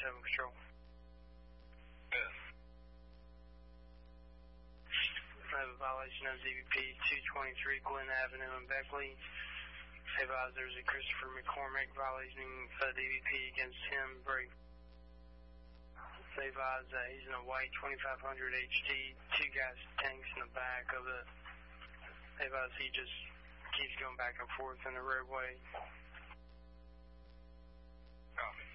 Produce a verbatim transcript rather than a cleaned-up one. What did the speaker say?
seven Patrol. Yes. I have a violation of D B P two twenty-three Glen Avenue in Beckley. I advise there's a Christopher McCormick violating uh, D B P against him. Break. They advise that he's in a white twenty-five hundred H D, two gas tanks in the back of it. They advise he just keeps going back and forth in the roadway. Copy.